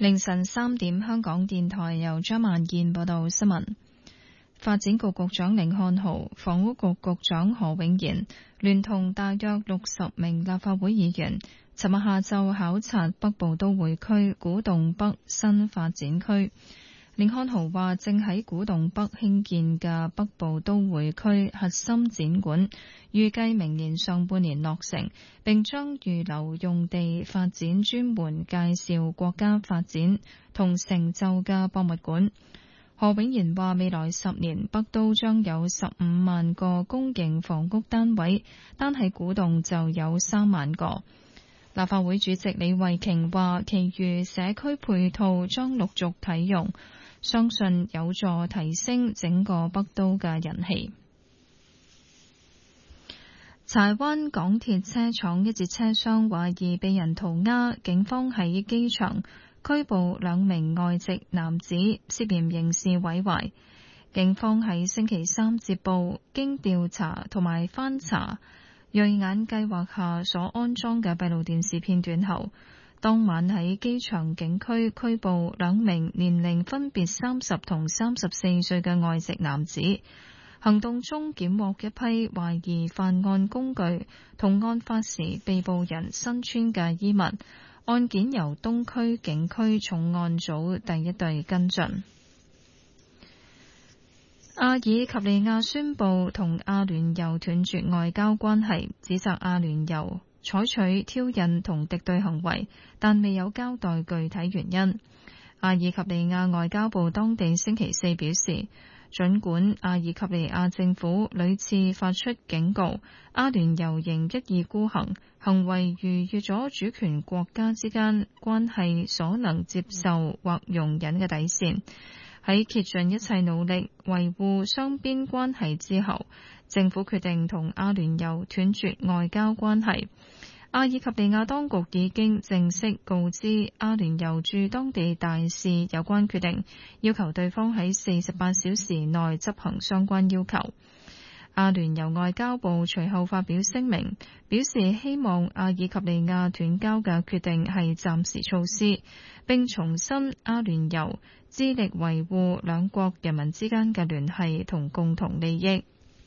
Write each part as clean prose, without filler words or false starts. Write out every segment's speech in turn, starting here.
凌晨3點，香港電台由張萬健報道新聞。發展局局長甯漢豪、房屋局局長何永賢聯同大約60名立法會議員，尋日下晝考察北部都會區古洞北新發展區。甯漢豪話，正喺古洞北興建嘅北部都會區核心展館，預計明年上半年落成，並將預留用地發展專門介紹國家發展同成就嘅博物館。何永賢話，未來10年北都將有15萬個公營房屋單位，單喺古洞就有3萬個。立法會主席李慧瓊話，其餘社區配套將陸續啟用，相信有助提升整個北都嘅人氣。柴灣港鐵車廠一節車廂懷疑被人塗鴉，警方喺機場拘捕2名外籍男子，涉嫌刑事毀壞。警方喺星期三接報，經調查同埋翻查銳眼計劃下所安裝嘅閉路電視片段後，當晚喺機場警區拘捕2名年齡分別30同34歲嘅外籍男子。行動中檢獲一批懷疑犯案工具同案發時被捕人身穿嘅衣物。案件由東區警區重案組第一隊跟進。阿爾及利亞宣布同阿聯酋斷絕外交關係，指責阿聯酋採取挑釁同敵對行為，但未有交代具體原因。阿爾及利亞外交部當地星期四表示，儘管阿爾及利亞政府屢次發出警告，阿聯酋仍一意孤行，行為逾越咗主權國家之間關係所能接受或容忍嘅底線。喺竭盡一切努力維護雙邊關係之後，政府決定同阿聯酋斷絕外交關係。阿爾及利亞當局已經正式告知阿聯酋駐當地大使有關決定，要求對方喺48小時內執行相關要求。阿聯酋外交部隨後發表聲明，表示希望阿爾及利亞斷交嘅決定係暫時措施，並重申阿聯酋致力維護兩國人民之間嘅聯繫同共同利益。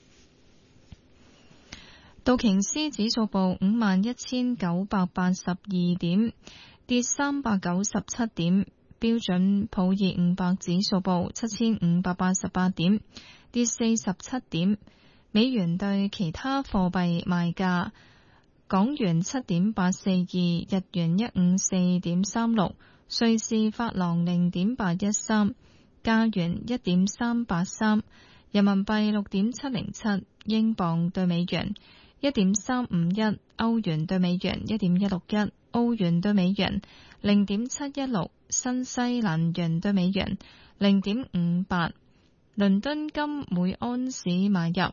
道瓊斯指數報51,982點，跌397點；標準普爾500指數報7,588點，跌47點。美元對其他貨幣賣價：港元7.842，日元154.36，瑞士法郎0.813，加元1.383，人民幣6.707，英鎊對美元1.351，歐元對美元1.161，澳元對美元0.716，新西蘭元對美元0.58。倫敦金每安士買入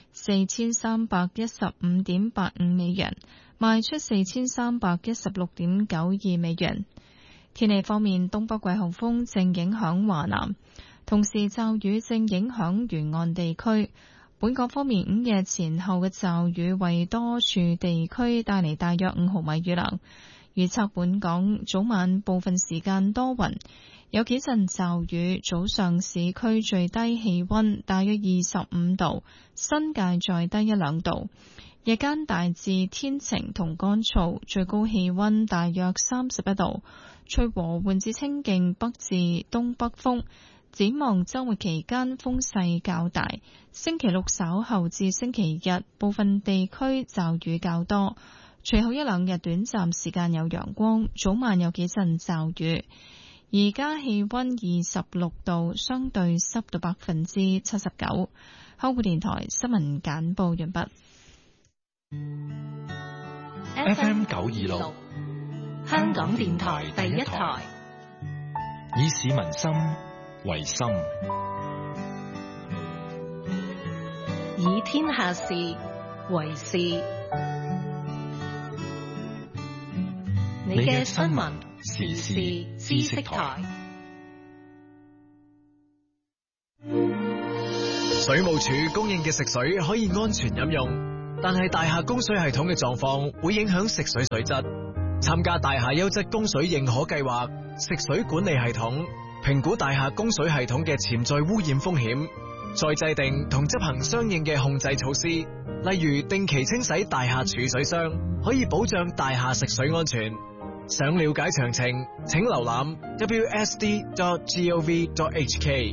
4315.85美元，賣出4316.92美元。天氣方面，東北季候風正影響華南，同時驟雨正影響沿岸地區。本港方面，午夜前後嘅驟雨為多處地區帶嚟大約5毫米雨量。預測本港早晚部分時間多雲，有幾陣驟雨，早上市區最低氣溫大約25度，新界再低1-2度。日間大致天晴同乾燥，最高氣溫大約31度，吹和緩至清勁北至東北風。展望週末期間風勢較大，星期六稍後至星期日部分地區驟雨較多，隨後1-2日短暫時間有陽光，早晚有幾陣驟雨。而家氣溫26度，相對濕度79%。香港電台新聞簡報完畢。 FM 926，香港電台第一台，以市民心為心，以天下事為事。你嘅新聞時事知識台。 水務署供應嘅食水可以安全飲用，但係大廈供水系統嘅狀況會影響食水水質。 參加大廈優質供水認可計劃，食水管理系統，評估大廈供水系統嘅潛在污染風險，再制定同執行相應嘅控制措施，例如定期清洗大廈儲水箱，可以保障大廈食水安全。想了解詳情，請瀏覽 wsd.gov.hk。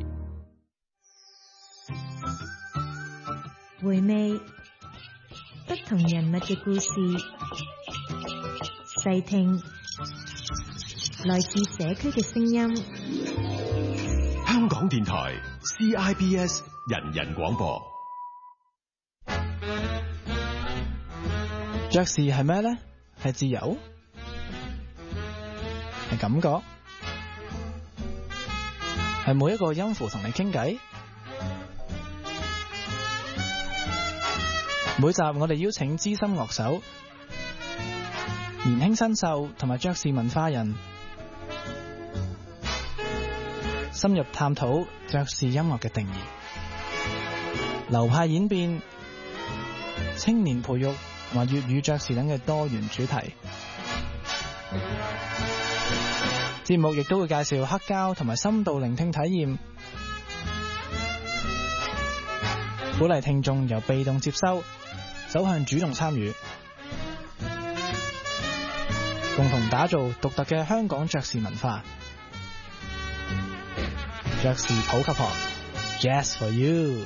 回味不同人物嘅故事，細聽來自社區嘅聲音。 香港電台 CIBS 人人廣播。 爵士係咩呢？係自由？係感覺？係每一個音符同你傾偈？每集我哋邀請資深樂手、年輕新秀同埋爵士文化人，深入探討爵士音樂嘅定義、流派演變、青年培育同埋粵語爵士等嘅多元主題。節目亦都會介紹黑膠同埋深度聆聽體驗，鼓勵聽眾由被動接收走向主動參與，共同打造獨特嘅香港爵士文化。爵士普及學 Jazz for You，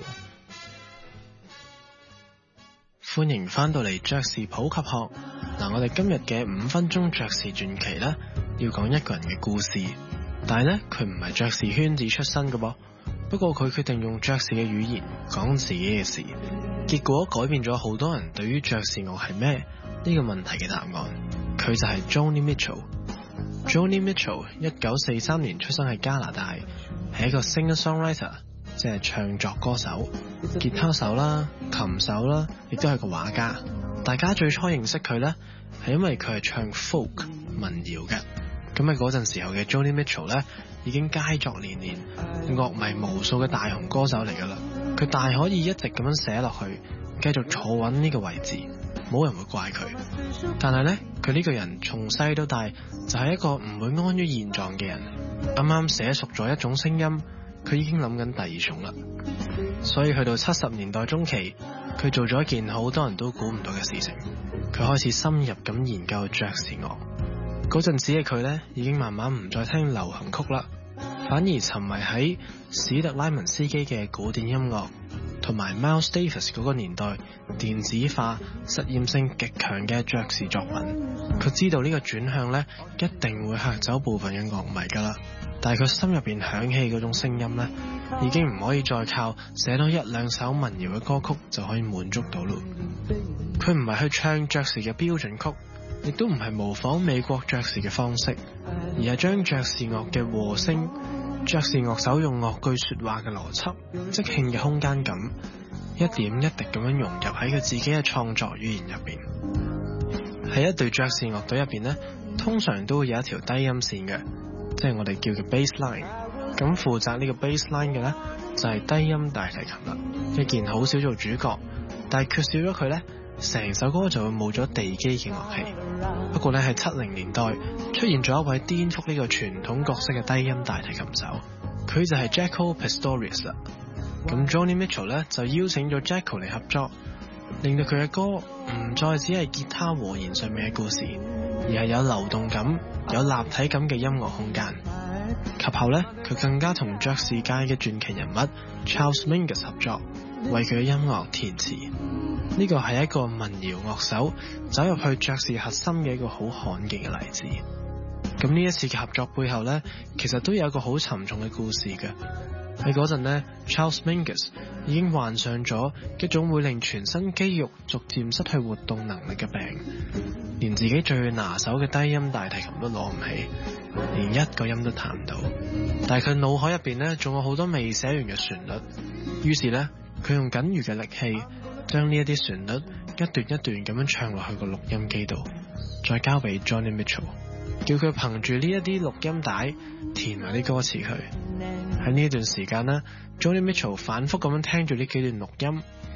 歡迎翻到嚟爵士普及學。嗱，我哋今日嘅5分鐘爵士傳奇呢，要講一個人嘅故事，但係呢，佢唔係爵士圈子出身嘅噃。不過佢決定用爵士嘅語言講自己嘅事，結果改變咗好多人對於爵士樂係咩呢個問題嘅答案。佢就係 Joni Mitchell。Joni Mitchell 1943年出生喺加拿大，係一個 singer-songwriter， 即係唱作歌手、吉他手啦、琴手啦，亦都係個畫家。大家最初認識佢呢，係因為佢係唱 folk 民謠嘅。咁喺嗰陣時候嘅 Joni Mitchell 呢，已經佳作連連，樂迷無數嘅大紅歌手嚟噶啦。佢大可以一直咁樣寫落去，繼續坐穩呢個位置，冇人會怪佢。但係呢，佢呢個人從細到大就係一個唔會安於現狀嘅人。啱啱寫熟咗一種聲音，佢已經諗緊第二種啦。所以去到70年代中期，佢做咗一件好多人都估唔到嘅事情，佢開始深入咁研究爵士樂。嗰陣時嘅佢呢，已經慢慢唔再聽流行曲啦，反而沉迷喺史特拉文斯基嘅古典音樂，同埋 Miles Davis 嗰個年代電子化、實驗性極強嘅爵士作品。佢知道呢個轉向呢，一定會嚇走部分嘅樂迷噶啦，但係佢心入邊響起嗰種聲音呢，已經唔可以再靠寫多1、2首民謠嘅歌曲就可以滿足到咯。佢唔係去唱爵士嘅標準曲，亦都唔係模仿美國爵士嘅方式，而係將爵士樂嘅和聲、爵士樂手用樂句說話嘅邏輯、即興嘅空間感，一點一滴咁樣融入喺佢自己嘅創作語言入邊。喺一隊爵士樂隊入邊呢，通常都會有一條低音線嘅，即係我哋叫嘅 bass line。咁負責呢個 bass line 嘅呢，就係低音大提琴啦，一件好少做主角，但係缺少咗佢呢，成首歌就會冇咗地基嘅樂器。不過呢，喺70年代出現咗一位顛覆呢個傳統角色嘅低音大提琴手，佢就係 Jaco Pastorius 啦。咁 Joni Mitchell 呢，就邀請咗 Jaco 嚟合作，令到佢嘅歌唔再只係吉他和弦上面嘅故事，而係有流動感、有立體感嘅音樂空間。及後呢，佢更加同爵士界嘅傳奇人物 Charles Mingus 合作，為佢嘅音樂填詞。呢個係一個民謠樂手走入去爵士核心嘅一個好罕見嘅例子。咁呢一次嘅合作背後呢，其實都有一個好沉重嘅故事嘅。喺嗰陣呢， Charles Mingus 已經患上咗一種會令全身肌肉逐漸失去活動能力嘅病，連自己最拿手嘅低音大提琴都攞唔起，連一個音都彈唔到。但係佢腦海入邊呢，仲有好多未寫完嘅旋律，於是呢，佢用僅餘嘅力氣將呢一啲旋律一段一段咁樣唱落去個錄音機度，再交俾 Joni Mitchell， 叫佢憑住呢一啲錄音帶填埋啲歌詞佢。喺呢一段時間呢， Joni Mitchell 反覆咁樣聽住呢幾段錄音，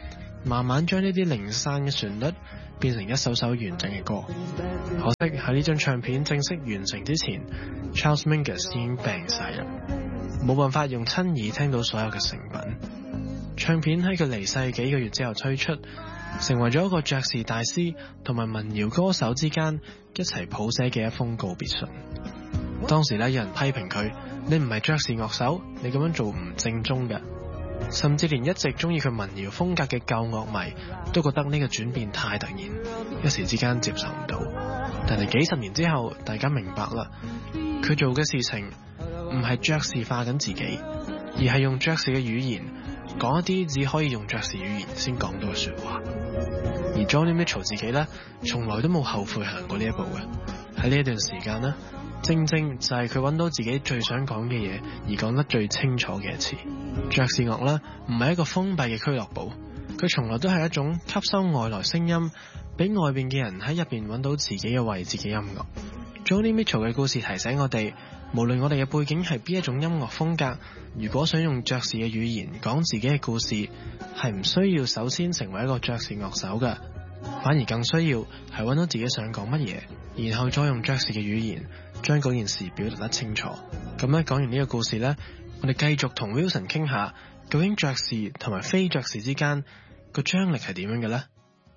慢慢將呢啲零散嘅旋律變成一首首完整嘅歌。可惜喺呢張唱片正式完成之前， Charles Mingus 已經病逝啦，冇辦法用親耳聽到所有嘅成品。唱片喺佢離世幾個月之後推出，成為咗一個爵士大師同埋民謠歌手之間一齊譜寫嘅一封告別信。當時有人批評佢，你唔係爵士樂手，你咁樣做唔正宗嘅。甚至連一直中意佢民謠風格嘅舊樂迷都覺得呢個轉變太突然，一時之間接受唔到。但係幾十年之後，大家明白啦，佢做嘅事情唔係爵士化緊自己，而係用爵士嘅語言講一啲只可以用爵士語言先講到嘅說話。而 Joni Mitchell 自己呢，從來都冇後悔行過呢一步嘅。喺呢一段時間呢，正正就係佢揾到自己最想講嘅嘢，而講得最清楚嘅一次。爵士樂呢，唔係一個封閉嘅俱樂部，佢從來都係一種吸收外來聲音，俾外邊嘅人喺入邊揾到自己嘅位置嘅音樂。Joni Mitchell 嘅故事提醒我哋，無論我哋嘅背景係邊一種音樂風格，如果想用爵士嘅語言講自己嘅故事，係唔需要首先成為一個爵士樂手嘅，反而更需要係揾到自己想講乜嘢，然後再用爵士嘅語言將嗰件事表達得清楚。咁咧，講完呢個故事呢，我哋繼續同 Wilson 傾下，究竟爵士同埋非爵士之間個張力係點樣嘅呢？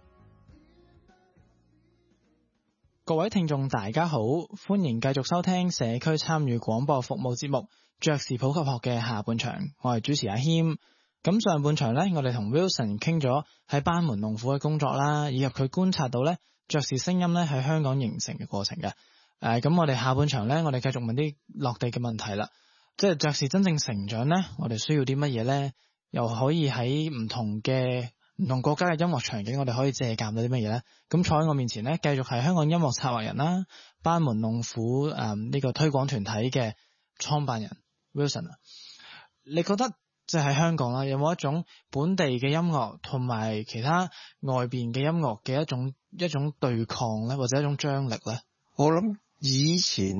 各位聽眾大家好，歡迎繼續收聽社區參與廣播服務節目爵士普及學嘅下半場，我係主持阿謙。咁上半場呢，我哋同 Wilson 傾咗喺班門弄斧嘅工作啦，以及佢觀察到呢爵士聲音呢喺香港形成嘅過程嘅。咁我哋下半場呢，我哋繼續問啲落地嘅問題啦。即係爵士真正成長呢，我哋需要啲乜嘢呢？又可以喺唔同國家嘅音樂場景，我哋可以借鑑到啲乜嘢呢？咁坐喺我面前呢，繼續係香港音樂策劃人啦，班門弄斧呢個推廣團體嘅創辦人 Wilson 啊。你覺得即係喺香港啦，有冇一種本地嘅音樂同埋其他外邊嘅音樂嘅一種對抗呢，或者一種張力呢？ 我諗以前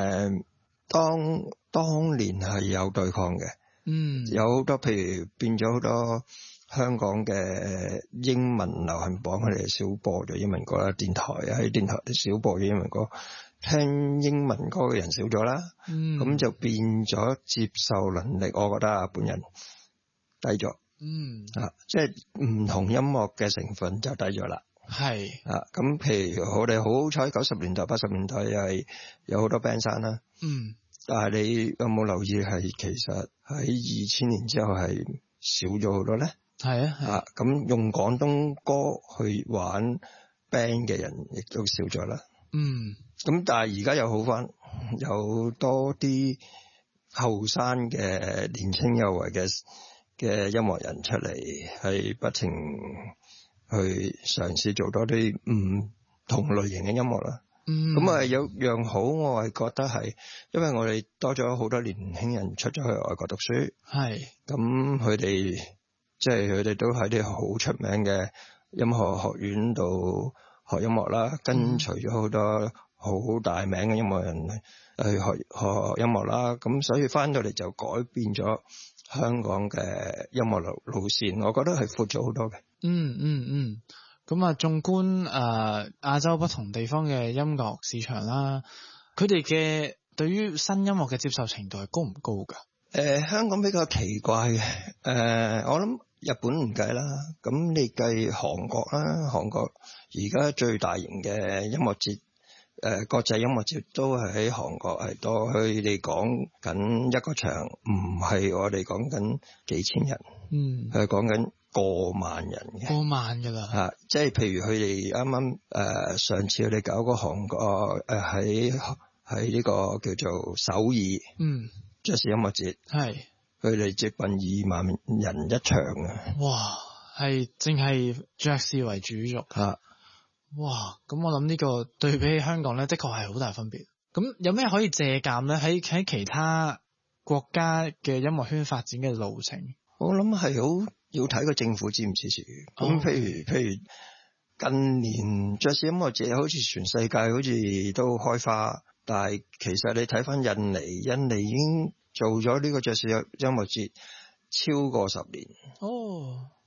當年係有對抗嘅，有好多譬如變咗好多香港嘅英文流行榜，佢哋少播咗英文歌啦，電台少播咗英文歌，聽英文歌嘅人少咗啦，咁就變咗接受能力，我覺得本人低咗，即係唔同音樂嘅成分就低咗啦。係咁譬如我哋好彩90年代80年代又係有好多 band 山啦，但係你有冇留意係其實喺2000年之後係少咗好多咧？係咁用廣東歌去玩 band 嘅人亦都少咗啦。咁但係而家又好翻，有多啲後生嘅年青有為嘅音樂人出嚟，係不停去嘗試做多啲唔同類型嘅音樂啦。咁有樣好，我係覺得係，因為我哋多咗好多年輕人出咗去外國讀書，咁佢哋即係佢哋都喺啲好出名嘅音樂學院度學音樂啦，跟隨咗好多好大名嘅音樂人去學音樂啦。咁所以翻到嚟就改變咗香港嘅音樂路線，我覺得係闊咗好多嘅。咁縱觀亞洲不同地方嘅音樂市場啦，佢哋嘅對於新音樂嘅接受程度係高唔高㗎？香港比較奇怪嘅，我諗日本唔計啦，咁你計韓國啦，韓國而家最大型嘅音樂節，國際音樂節都係喺韓國係多，佢哋講緊一個場唔係我哋講緊幾千人，係講緊過萬人嘅，過萬㗎啦，即係譬如佢哋啱啱上次佢哋搞個韓國喺呢個叫做首爾爵士音樂節，佢哋接近2萬人一場啊！哇，係淨係爵士為主軸哇！咁我諗呢個對比起香港咧，的確係好大分別。咁有咩可以借鑑咧？喺其他國家嘅音樂圈發展嘅路程，我諗係好要睇個政府支唔支持。咁譬如近年爵士音樂節好似全世界好似都開花，但係其實你睇翻印尼已經做咗呢個爵士音樂節超過10年。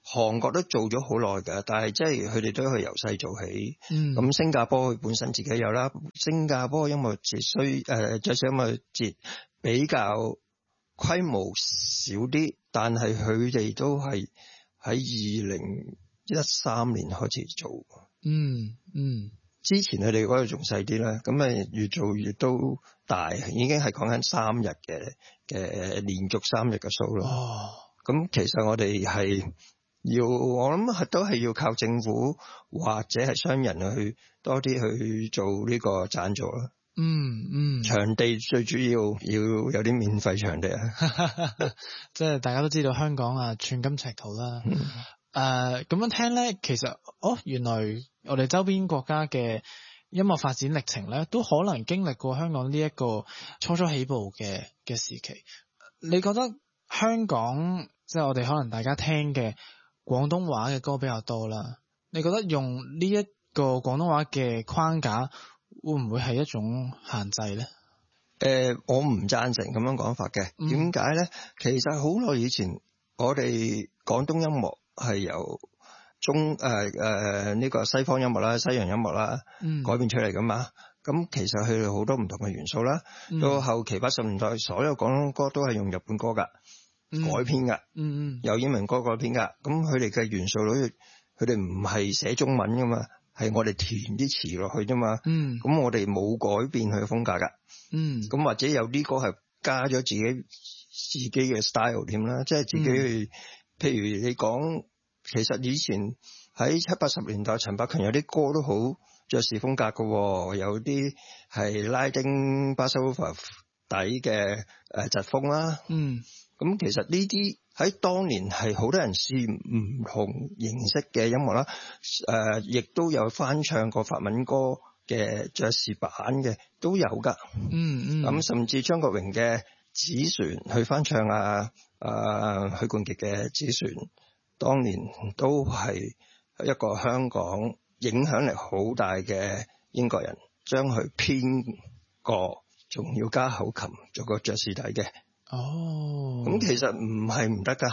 韓國都做咗好耐㗎，但係即係佢哋都係由細做起。咁新加坡佢本身自己有啦，新加坡音樂節爵士音樂節比較規模少啲，但係佢哋都係喺2013年開始做。之前佢哋嗰度仲細啲啦，咁越做越都大，已經係講緊3日嘅連續3日嘅 show 咯。咁其實我哋係我諗都係要靠政府或者係商人去多啲去做呢個贊助啦。場地最主要有啲免費場地啊。 即係大家都知道香港啊寸金尺土啦。咁樣聽咧，其實原來我哋周邊國家嘅音樂發展歷程咧，都可能經歷過香港呢一個初初起步嘅時期。你覺得香港即係我哋可能大家聽嘅廣東話嘅歌比較多啦，你覺得用呢一個廣東話嘅框架會唔會係一種限制咧？ 我唔贊成咁樣講法嘅。點解咧？其實好耐以前我哋廣東音樂係由呢個西方音樂啦、西洋音樂啦改變出嚟噶嘛。咁其實佢哋好多唔同嘅元素啦。到後期80年代，所有廣東歌都係用日本歌噶改編噶，有英文歌改編噶。咁佢哋嘅元素佢哋唔係寫中文噶嘛，係我哋填啲詞落去啫嘛。咁我哋冇改變佢嘅風格噶。咁或者有啲歌係加咗自己嘅 style 添啦，即係自己去。譬如你講，其實以前喺70、80年代，陳百強有啲歌都好爵士風格嘅，有啲係拉丁巴塞羅那底嘅疾風啦。咁其實呢啲喺當年係好多人試唔同形式嘅音樂啦。亦都有翻唱過法文歌嘅爵士版嘅都有噶。咁甚至張國榮嘅紙船去翻唱許冠傑嘅紙船，當年都係一個香港影響力好大嘅英國人將佢編過，仲要加口琴做個爵士底嘅。咁其實唔係唔得噶。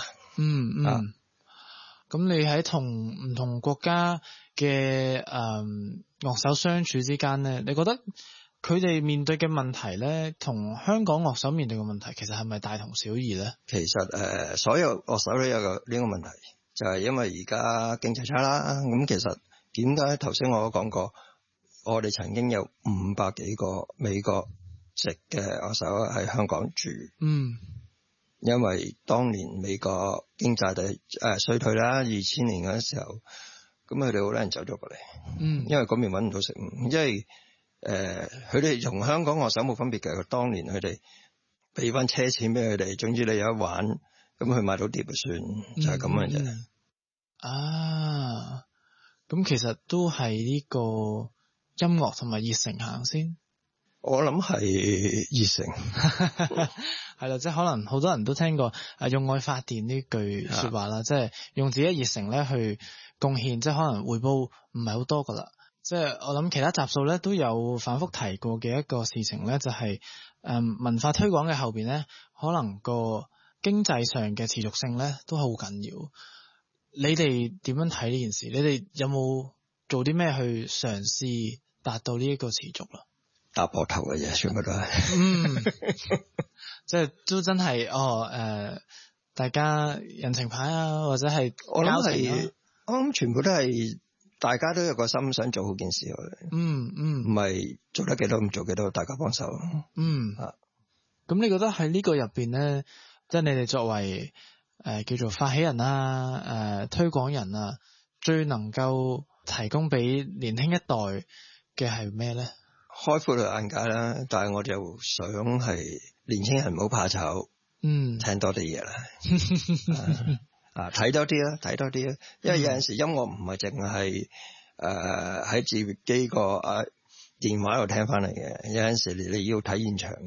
咁你喺同唔同國家嘅樂手相處之間咧，你覺得佢哋面對嘅問題咧，同香港樂手面對嘅問題，其實係咪大同小異咧？ 其實所有樂手都有呢個問題，就係因為而家經濟差啦。咁其實點解頭先我都講過，我哋曾經有500幾個美國籍嘅樂手喺香港住。因為當年美國經濟衰退啦，2000年嗰時候，咁佢哋好多人走咗過嚟。因為嗰邊搵唔到食，因為佢哋同香港樂手冇分別嘅。當年佢哋俾翻車錢俾佢哋，總之你有得玩，咁佢買到碟就算，就係咁嘅啫。 咁其實都係呢個音樂同埋熱誠行先。 我諗係熱誠。 係啦，即係可能好多人都聽過用愛發電呢句說話啦，即係用自己嘅熱誠咧去貢獻，即係可能回報唔係好多噶啦。即係我諗其他集數咧都有反覆提過嘅一個事情咧，就係文化推廣嘅後邊咧，可能個經濟上嘅持續性咧都好緊要。你哋點樣睇呢件事？你哋有冇做啲咩去嘗試達到呢一個持續啦？ 搭膊頭嘅嘢，全部都係。 即係都真係大家人情牌啊，或者係我諗全部都係大家都有個心想做好件事。唔係做得幾多唔做幾多，大家幫手。 咁你覺得喺呢個入邊咧，即係你哋作為叫做發起人啊，推廣人啊，最能夠提供俾年輕一代嘅係咩咧？ 開闊佢眼界啦，但係我就想係年輕人唔好怕醜，聽多啲嘢啦，睇多啲啦，睇多啲啦，因為有陣時音樂唔係淨係喺自己個電話度聽翻嚟嘅，有陣時你要睇現場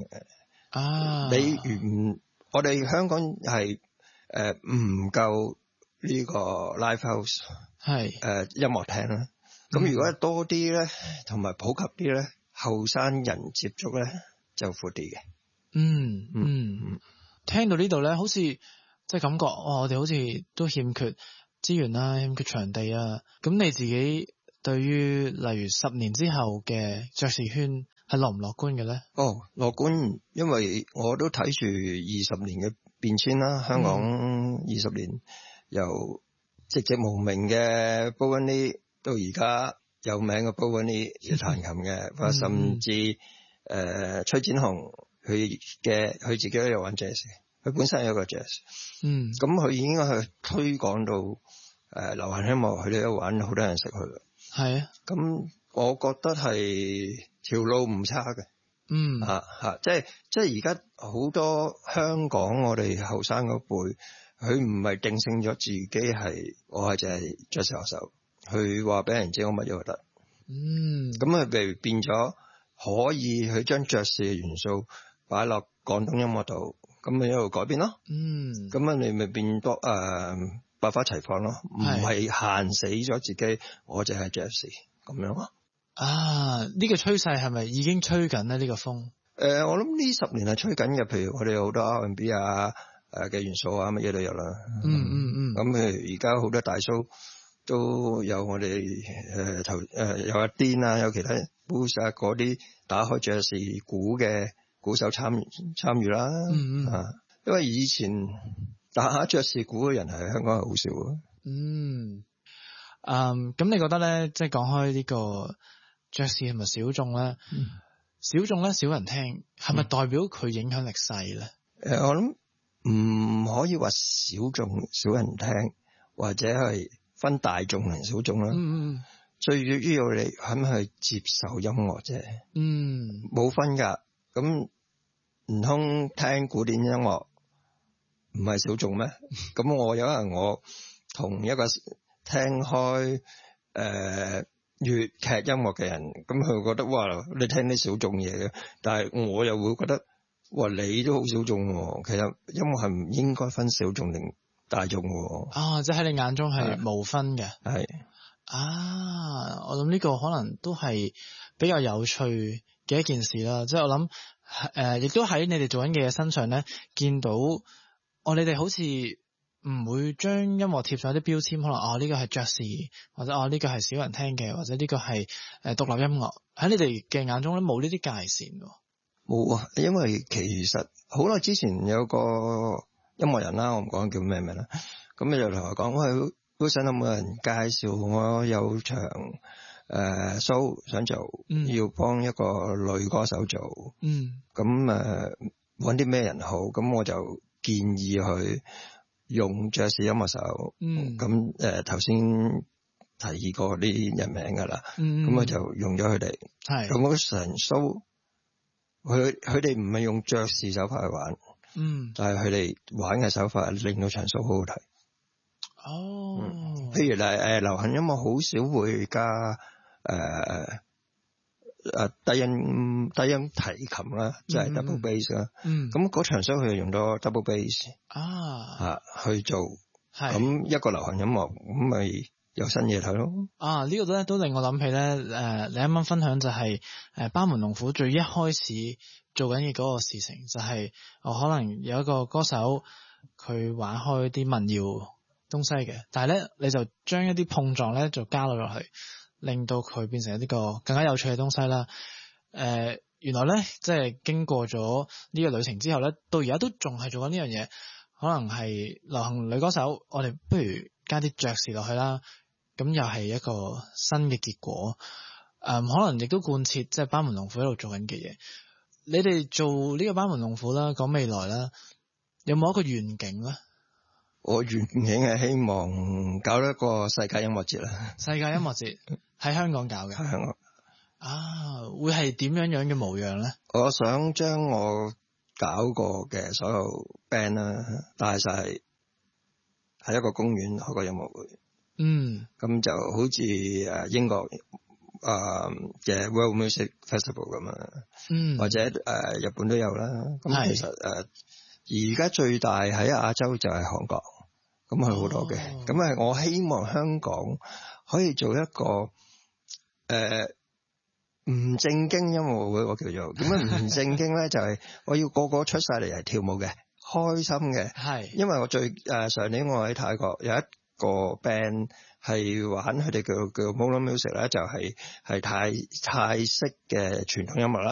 嘅。我哋香港係唔夠呢個 live house 音樂廳啦。咁如果多啲咧，同埋普及啲咧，後生人接觸咧就闊啲嘅。 聽到呢度咧，好似即係感覺我哋好似都欠缺資源啦，欠缺場地啊。咁你自己對於例如10年之後嘅爵士圈係樂唔樂觀嘅咧？ 樂觀，因為我都睇住20年嘅變遷啦。香港20年由寂寂無名嘅 Bowen Lee 到而家有名嘅 Bowen Lee 要彈琴嘅，甚至崔展雄佢自己都有玩 jazz， 佢本身有一個 jazz， 咁佢已經去推廣到流行音樂，佢哋都玩，好多人識佢啦。係啊，咁我覺得係條路唔差嘅。即係而家好多香港我哋後生嗰輩，佢唔係定性咗自己係我係就係爵士樂手，佢話俾人知我乜嘢都得。咁佢譬如變咗可以去將爵士嘅元素擺落廣東音樂度，咁咪一路改變咯。咁你咪變多百花齊放咯，唔係限死咗自己，我就係爵士咁樣咯。 呢個趨勢係咪已經吹緊咧？呢個風？ 我諗呢10年係吹緊嘅，譬如我哋有好多 R&B 嘅元素乜嘢都有啦。咁譬如而家好多大 show 都有我哋有阿癲啊，有其他 blues 嗰啲打開爵士鼓嘅鼓手參與啦。因為以前打爵士鼓嘅人係香港係好少嘅。 咁你覺得咧，即係講開呢個爵士係咪小眾咧？小眾咧，少人聽，係咪代表佢影響力細咧？ 我諗唔可以話小眾少人聽，或者係分大眾同小眾啦。最主要你肯唔肯去接受音樂啫。冇分㗎。咁唔通聽古典音樂唔係小眾咩？咁我有可能我同一個聽開粵劇音樂嘅人，咁佢會覺得哇，你聽啲小眾嘢嘅，但係我又會覺得哇，你都好小眾喎。其實音樂係唔應該分小眾定大眾喎。 即係喺你眼中係無分嘅。係我諗呢個可能都係比較有趣嘅一件事啦。即係我諗亦都喺你哋做緊嘅嘢身上咧，見到你哋好似唔會將音樂貼上一啲標籤，可能呢個係爵士，或者呢個係少人聽嘅，或者呢個係獨立音樂。喺你哋嘅眼中咧，冇呢啲界線喎。 冇啊，因為其實好耐之前有個音樂人啦，我唔講叫咩名啦，咁你就同我講，喂，都想有冇人介紹我有場show 想做，要幫一個女歌手做。咁揾啲咩人好？咁我就建議佢用爵士音樂手。咁頭先提過啲人名噶啦。咁我就用咗佢哋。咁嗰場 show，佢哋唔係用爵士手法去玩。但係佢哋玩嘅手法令到場 show 好好睇。譬如流行音樂好少會加低音提琴啦，即係 double bass 啦。咁嗰場 show 佢就用咗 double bass 去做。咁一個流行音樂咁咪有新嘢睇咯。 呢個都令我諗起咧，你啱啱分享就係班門弄斧最一開始做緊嘅嗰個事情，就係可能有一個歌手佢玩開啲民謠東西嘅，但係咧你就將一啲碰撞咧就加咗落去，令到佢變成一個更加有趣嘅東西啦。原來咧即係經過咗呢個旅程之後咧，到而家都仲係做緊呢樣嘢。可能係流行女歌手，我哋不如加啲爵士落去啦，咁又係一個新嘅結果。可能亦都貫徹即係班門弄斧喺度做緊嘅嘢。你哋做呢個班門弄斧啦，講未來啦，有冇一個願景咧？ 我願景係希望搞一個世界音樂節啦。 世界音樂節喺香港搞嘅。喺香港。會係點樣嘅模樣咧？ 我想將我搞過嘅所有 band 啦，帶晒喺一個公園開個音樂會。咁就好似英國嘅 World Music Festival 咁啊。或者日本都有啦。咁其實而家最大喺亞洲就係韓國，咁係好多嘅。咁我希望香港可以做一個唔正經音樂會，我叫做點解唔正經咧？就係我要個個出晒嚟係跳舞嘅，開心嘅。因為我上年我喺泰國有一個 band 係玩佢哋叫 Modern Music 咧，就係泰式嘅傳統音樂啦。